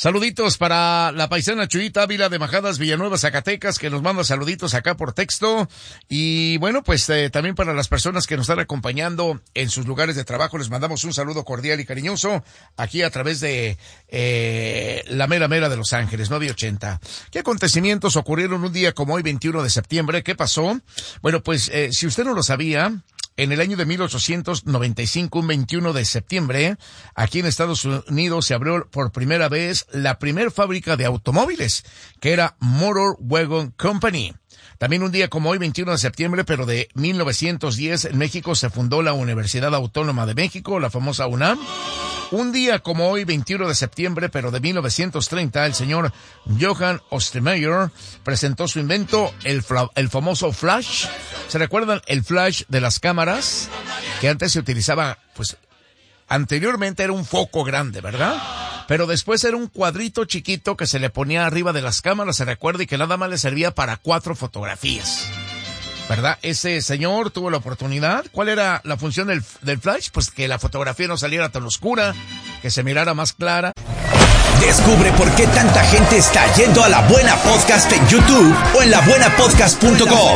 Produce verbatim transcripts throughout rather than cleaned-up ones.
Saluditos para la paisana Chuyita Ávila de Majadas, Villanueva, Zacatecas, que nos manda saluditos acá por texto. Y bueno, pues eh, también para las personas que nos están acompañando en sus lugares de trabajo, les mandamos un saludo cordial y cariñoso aquí a través de eh, la mera mera de Los Ángeles, nueve ochenta. ¿Qué acontecimientos ocurrieron un día como hoy, veintiuno de septiembre? ¿Qué pasó? Bueno, pues eh, si usted no lo sabía, en el año de mil ochocientos noventa y cinco, un veintiuno de septiembre, aquí en Estados Unidos se abrió por primera vez la primer fábrica de automóviles, que era Motor Wagon Company. También un día como hoy, veintiuno de septiembre, pero de mil novecientos diez, en México se fundó la Universidad Autónoma de México, la famosa UNAM. Un día como hoy, veintiuno de septiembre, pero de mil novecientos treinta, el señor Johann Ostermeyer presentó su invento, el, el famoso flash. ¿Se recuerdan el flash de las cámaras? Que antes se utilizaba, pues, anteriormente era un foco grande, ¿verdad? Pero después era un cuadrito chiquito que se le ponía arriba de las cámaras, se recuerda, y que nada más le servía para cuatro fotografías, ¿verdad? Ese señor tuvo la oportunidad. ¿Cuál era la función del, del flash? Pues que la fotografía no saliera tan oscura, que se mirara más clara. Descubre por qué tanta gente está yendo a La Buena Podcast en YouTube o en la buena podcast punto com.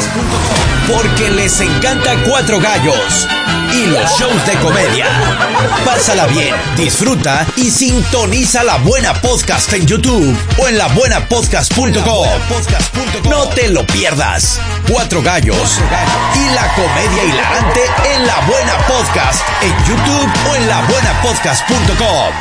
Porque les encanta Cuatro Gallos y los shows de comedia. Pásala bien, disfruta y sintoniza La Buena Podcast en YouTube o en la buena podcast punto com. No te lo pierdas. Cuatro Gallos y la comedia hilarante en La Buena Podcast en YouTube o en la buena podcast punto com.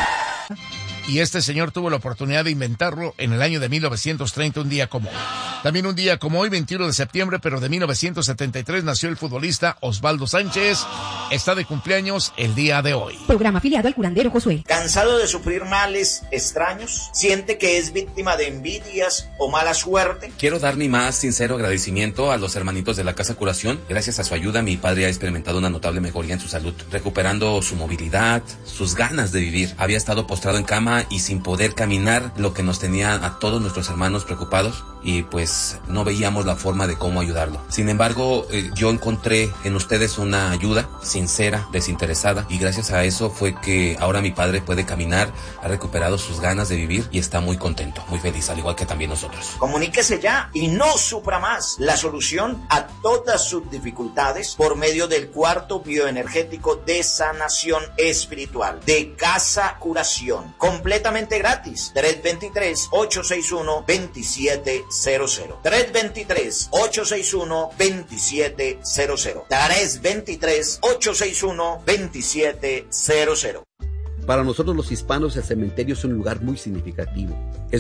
Y este señor tuvo la oportunidad de inventarlo en el año de mil novecientos treinta, un día como hoy. También un día como hoy, veintiuno de septiembre, pero de mil novecientos setenta y tres, nació el futbolista Osvaldo Sánchez. Está de cumpleaños el día de hoy. Programa afiliado al curandero Josué. ¿Cansado de sufrir males extraños? ¿Siente que es víctima de envidias o mala suerte? Quiero dar mi más sincero agradecimiento a los hermanitos de la Casa Curación. Gracias a su ayuda, mi padre ha experimentado una notable mejoría en su salud, recuperando su movilidad, sus ganas de vivir. Había estado postrado en cama y sin poder caminar, lo que nos tenía a todos nuestros hermanos preocupados, y pues no veíamos la forma de cómo ayudarlo. Sin embargo, eh, yo encontré en ustedes una ayuda sincera, desinteresada, y gracias a eso fue que ahora mi padre puede caminar, ha recuperado sus ganas de vivir y está muy contento, muy feliz, al igual que también nosotros. Comuníquese ya y no sufra más. La solución a todas sus dificultades por medio del cuarto bioenergético de sanación espiritual de Casa Curación, completamente gratis. Tres dos tres, ocho seis uno, dos siete cero cero. tres dos tres, ocho seis uno, dos siete cero cero. tres dos tres, ocho seis uno, dos siete cero cero. Para nosotros los hispanos el cementerio es un lugar muy significativo. Es